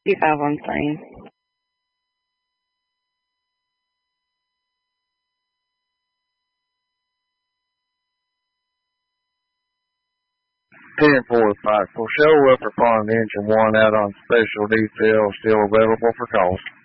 55 on same. 10-4, 5 for show. Upper Pond Engine 1 out on special detail, still available for calls.